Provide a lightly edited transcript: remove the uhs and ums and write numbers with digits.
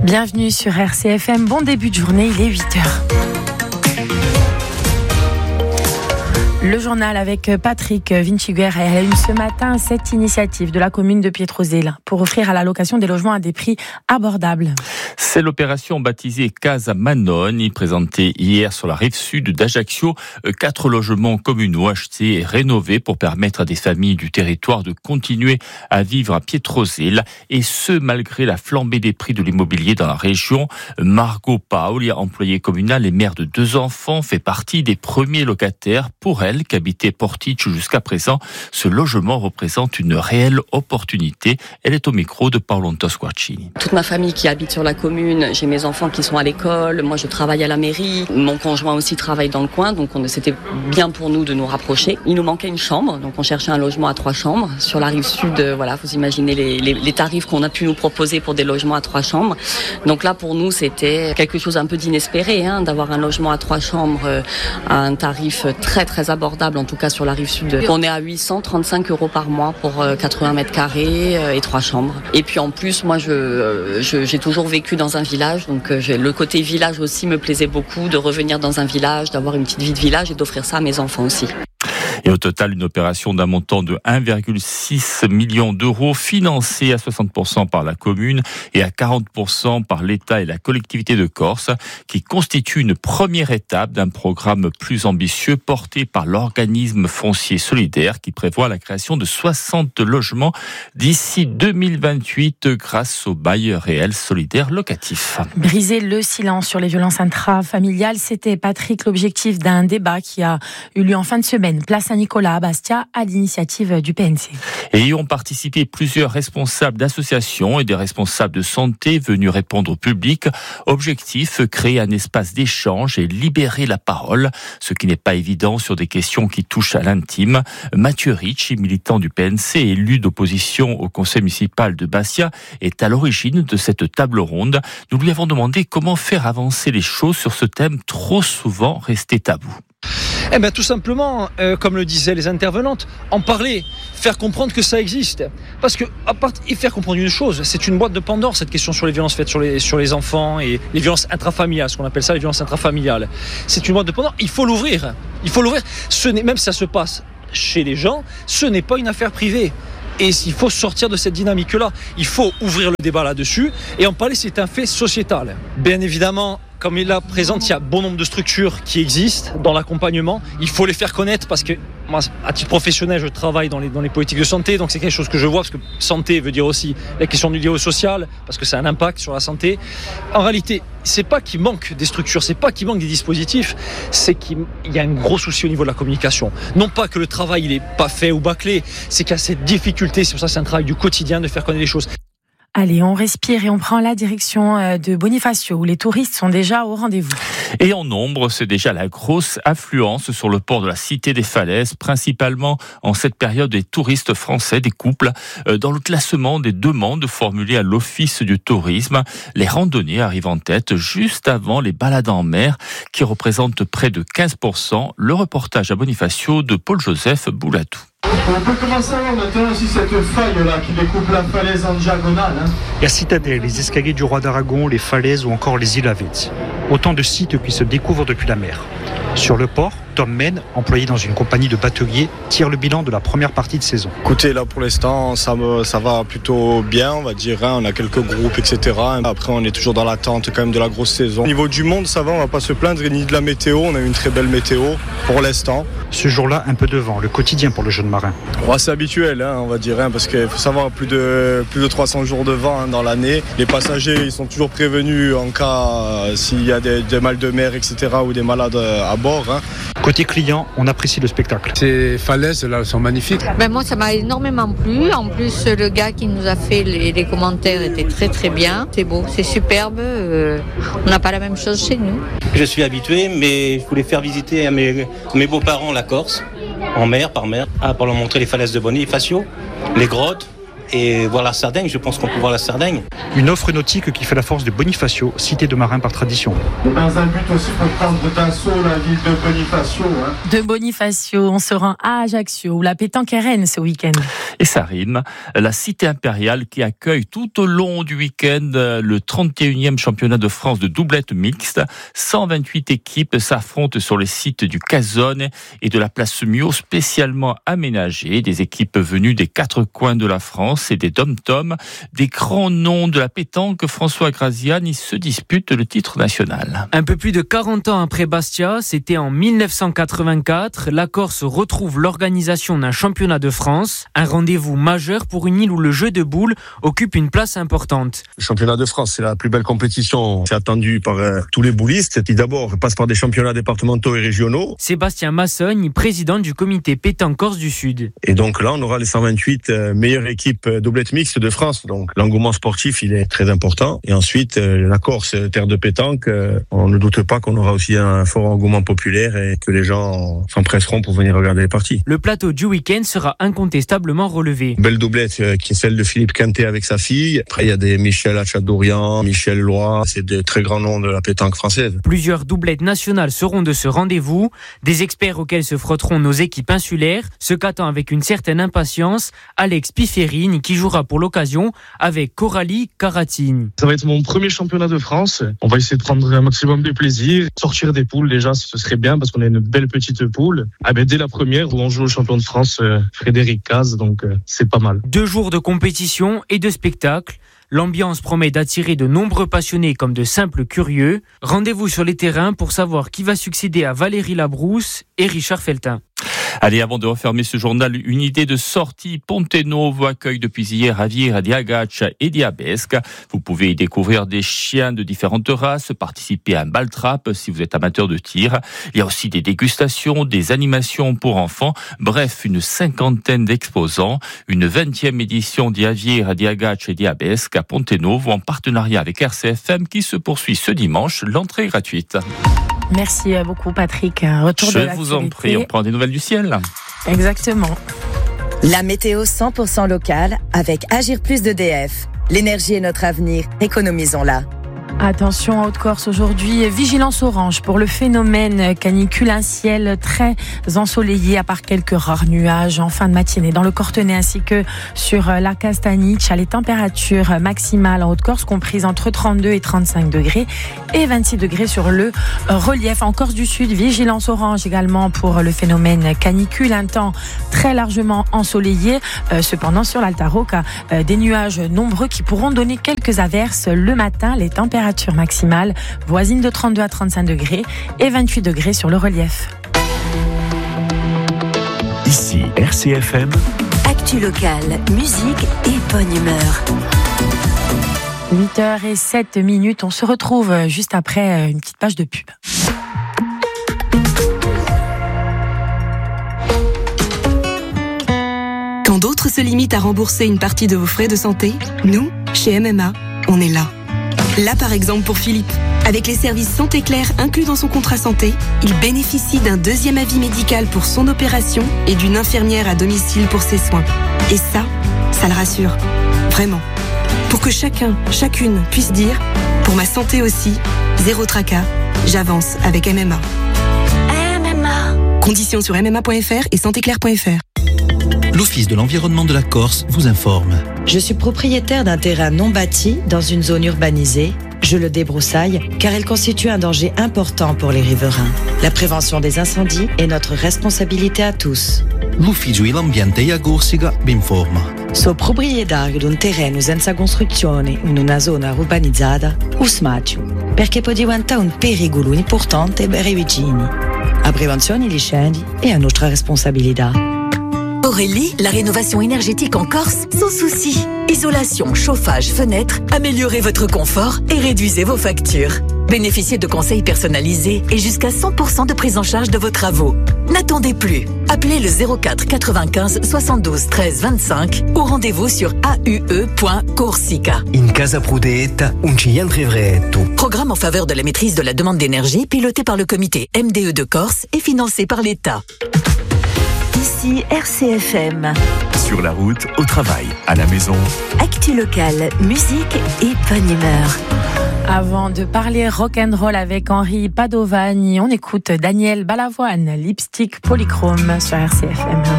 Bienvenue sur RCFM, bon début de journée, il est 8h. Le journal avec Patrick Vinciguer et à la une ce matin, cette initiative de la commune de Pietrozela pour offrir à la location des logements à des prix abordables. C'est l'opération baptisée Casa Manoni, présentée hier sur la rive sud d'Ajaccio. 4 logements communaux achetés et rénovés pour permettre à des familles du territoire de continuer à vivre à Pietrozela, et ce malgré la flambée des prix de l'immobilier dans la région. Margot Paoli, employée communale et mère de 2 enfants, fait partie des premiers locataires. Pour elle, qui habitait Portici jusqu'à présent, ce logement représente une réelle opportunité. Elle est au micro de Paolo Tosquacini. Toute ma famille qui habite sur la commune, j'ai mes enfants qui sont à l'école, moi je travaille à la mairie, mon conjoint aussi travaille dans le coin, donc c'était bien pour nous de nous rapprocher. Il nous manquait une chambre, donc on cherchait un logement à 3 chambres. Sur la rive sud, voilà, vous imaginez les tarifs qu'on a pu nous proposer pour des logements à 3 chambres. Donc là pour nous c'était quelque chose un peu d'inespéré, d'avoir un logement à 3 chambres à un tarif très très abordable, en tout cas sur la rive sud. On est à 835 € par mois pour 80 mètres carrés et 3 chambres. Et puis en plus, moi j'ai toujours vécu dans un village, donc le côté village aussi me plaisait beaucoup, de revenir dans un village, d'avoir une petite vie de village et d'offrir ça à mes enfants aussi. Et au total, une opération d'un montant de 1,6 million d'euros, financée à 60% par la commune et à 40% par l'État et la collectivité de Corse, qui constitue une première étape d'un programme plus ambitieux porté par l'organisme foncier solidaire, qui prévoit la création de 60 logements d'ici 2028 grâce au bail réel solidaire locatif. Briser le silence sur les violences intrafamiliales, c'était, Patrick, l'objectif d'un débat qui a eu lieu en fin de semaine. Place à Nicolas à Bastia, à l'initiative du PNC. Et y ont participé plusieurs responsables d'associations et des responsables de santé venus répondre au public. Objectif, créer un espace d'échange et libérer la parole, ce qui n'est pas évident sur des questions qui touchent à l'intime. Mathieu Ricci, militant du PNC et élu d'opposition au conseil municipal de Bastia, est à l'origine de cette table ronde. Nous lui avons demandé comment faire avancer les choses sur ce thème trop souvent resté tabou. Tout simplement, comme le disaient les intervenantes, en parler, faire comprendre que ça existe. Parce que, et faire comprendre une chose, c'est une boîte de Pandore, cette question sur les violences faites sur les enfants et les violences intrafamiliales, ce qu'on appelle ça les violences intrafamiliales. C'est une boîte de Pandore, il faut l'ouvrir. Même si ça se passe chez les gens, ce n'est pas une affaire privée. Et il faut sortir de cette dynamique-là. Il faut ouvrir le débat là-dessus et en parler, c'est un fait sociétal. Bien évidemment, comme il la présente, il y a bon nombre de structures qui existent dans l'accompagnement. Il faut les faire connaître parce que moi, à titre professionnel, je travaille dans les politiques de santé, donc c'est quelque chose que je vois parce que santé veut dire aussi la question du lien social, parce que ça a un impact sur la santé. En réalité, c'est pas qu'il manque des structures, c'est pas qu'il manque des dispositifs, c'est qu'il y a un gros souci au niveau de la communication. Non pas que le travail il est pas fait ou bâclé, c'est qu'il y a cette difficulté, c'est pour ça que c'est un travail du quotidien de faire connaître les choses. Allez, on respire et on prend la direction de Bonifacio, où les touristes sont déjà au rendez-vous. Et en nombre, c'est déjà la grosse affluence sur le port de la Cité des Falaises, principalement en cette période des touristes français, des couples. Dans le classement des demandes formulées à l'Office du tourisme, les randonnées arrivent en tête juste avant les balades en mer, qui représentent près de 15%. Le reportage à Bonifacio de Paul-Joseph Bouladou. On peut commencer à voir maintenant aussi cette faille-là qui découpe la falaise en diagonale. La citadelle, les escaliers du roi d'Aragon, les falaises ou encore les îles Avezzi. Autant de sites qui se découvrent depuis la mer. Sur le port, Tom Men, employé dans une compagnie de bateliers, tire le bilan de la première partie de saison. Écoutez, là pour l'instant, ça va plutôt bien, on va dire. On a quelques groupes, etc. Après, on est toujours dans l'attente quand même de la grosse saison. Au niveau du monde, ça va, on va pas se plaindre, ni de la météo. On a eu une très belle météo pour l'instant. Ce jour-là, un peu de vent, le quotidien pour le jeune marin. C'est habituel, on va dire, parce qu'il faut savoir plus de 300 jours de vent dans l'année. Les passagers, ils sont toujours prévenus en cas s'il y a des mal de mer, etc. ou des malades à bord. Côté client, on apprécie le spectacle. Ces falaises là sont magnifiques. Moi ça m'a énormément plu. En plus le gars qui nous a fait les commentaires était très très bien. C'est beau, c'est superbe. On n'a pas la même chose chez nous. Je suis habitué, mais je voulais faire visiter à mes beaux-parents la Corse, en mer, par mer, pour leur montrer les falaises de Bonifacio, les grottes. et voir la Sardaigne. Je pense qu'on peut voir la Sardaigne. Une offre nautique qui fait la force de Bonifacio, cité de marins par tradition. Dans un but aussi pour prendre d'assaut la ville de Bonifacio. De Bonifacio, on se rend à Ajaccio, où la pétanque est reine ce week-end. Et ça rime, la cité impériale qui accueille tout au long du week-end le 31e championnat de France de doublette mixte. 128 équipes s'affrontent sur les sites du Casone et de la place Mio, spécialement aménagés. Des équipes venues des 4 coins de la France et des dom-toms. Des grands noms de la pétanque, François Graziani se dispute le titre national. Un peu plus de 40 ans après Bastia, c'était en 1984, la Corse retrouve l'organisation d'un championnat de France, un rendez-vous majeur pour une île où le jeu de boules occupe une place importante. Le championnat de France, c'est la plus belle compétition. C'est attendu par tous les boulistes qui d'abord passent par des championnats départementaux et régionaux. Sébastien Massogne, président du comité pétanque Corse du Sud. Et donc là, on aura les 128 meilleures équipes doublette mixte de France. Donc l'engouement sportif, il est très important. Et ensuite, la Corse, terre de pétanque, on ne doute pas qu'on aura aussi un fort engouement populaire et que les gens s'empresseront pour venir regarder les parties. Le plateau du week-end sera incontestablement relevé. Belle doublette qui est celle de Philippe Quintet avec sa fille. Après, il y a des Michel Hachadorian, Michel Loy. C'est des très grands noms de la pétanque française. Plusieurs doublettes nationales seront de ce rendez-vous. Des experts auxquels se frotteront nos équipes insulaires. Ce qu'attend avec une certaine impatience Alex Piferine qui jouera pour l'occasion avec Coralie Caratini. Ça va être mon premier championnat de France. On va essayer de prendre un maximum de plaisir. Sortir des poules déjà, ce serait bien parce qu'on a une belle petite poule. Dès la première où on joue au champion de France, Frédéric Caz, donc c'est pas mal. 2 jours de compétition et de spectacle. L'ambiance promet d'attirer de nombreux passionnés comme de simples curieux. Rendez-vous sur les terrains pour savoir qui va succéder à Valérie Labrousse et Richard Feltin. Allez, avant de refermer ce journal, une idée de sortie. Ponte-Novo accueille depuis hier Aviera di Agaccia et di Abesca. Vous pouvez y découvrir des chiens de différentes races, participer à un ball trap si vous êtes amateur de tir. Il y a aussi des dégustations, des animations pour enfants. Bref, une 50aine d'exposants. Une 20e édition di Aviera di Agaccia et di Abesca à Ponte-Novo en partenariat avec RCFM qui se poursuit ce dimanche. L'entrée est gratuite. Merci beaucoup Patrick. Retour de l'actualité. Je vous en prie, on prend des nouvelles du ciel. Exactement. La météo 100% locale avec Agir Plus d'EDF. L'énergie est notre avenir, économisons-la. Attention en Haute-Corse aujourd'hui, vigilance orange pour le phénomène canicule, un ciel très ensoleillé à part quelques rares nuages en fin de matinée dans le Cortenay ainsi que sur la Castaniche. Les températures maximales en Haute-Corse comprises entre 32 et 35 degrés et 26 degrés sur le relief. En Corse du Sud, vigilance orange également pour le phénomène canicule, un temps très largement ensoleillé. Cependant sur l'Alta Rocca, des nuages nombreux qui pourront donner quelques averses le matin. Les températures maximale voisine de 32 à 35 degrés et 28 degrés sur le relief. Ici RCFM. Actu locale, musique et bonne humeur. 8h07, on se retrouve juste après une petite page de pub. Quand d'autres se limitent à rembourser une partie de vos frais de santé, nous, chez MMA, on est là. Là, par exemple, pour Philippe. Avec les services Santé Claire inclus dans son contrat santé, il bénéficie d'un 2e avis médical pour son opération et d'une infirmière à domicile pour ses soins. Et ça le rassure. Vraiment. Pour que chacun, chacune puisse dire « Pour ma santé aussi, zéro tracas, j'avance avec MMA ». MMA. Conditions sur mma.fr et santéclaire.fr. L'Office de l'environnement de la Corse vous informe. Je suis propriétaire d'un terrain non bâti dans une zone urbanisée. Je le débroussaille car elle constitue un danger important pour les riverains. La prévention des incendies est notre responsabilité à tous. L'Ufficio di l'Ambiente e Corsica vi informa. So proprietario di un terreno senza costruzione in una zona urbanizzata, usmaccio, perché può diventare un pericolo importante per i vicini. La prevenzione degli incendi è a nostra responsabilità. Aurélie, la rénovation énergétique en Corse, sans souci. Isolation, chauffage, fenêtres, améliorez votre confort et réduisez vos factures. Bénéficiez de conseils personnalisés et jusqu'à 100% de prise en charge de vos travaux. N'attendez plus. Appelez le 04 95 72 13 25 ou rendez-vous sur aue.corsica. In casa prudetta, un ci entrevretto. Programme en faveur de la maîtrise de la demande d'énergie piloté par le comité MDE de Corse et financé par l'État. Ici RCFM. Sur la route, au travail, à la maison. Actu locale, musique et bonne humeur. Avant de parler rock'n'roll avec Henri Padovani, on écoute Daniel Balavoine, Lipstick Polychrome sur RCFM.